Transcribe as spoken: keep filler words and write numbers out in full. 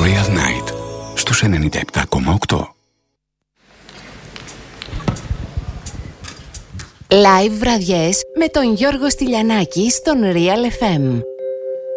Royal Night στους ενενήντα επτά κόμμα οκτώ. Live βραδιές με τον Γιώργο Στυλιανάκη στον Real εφ εμ.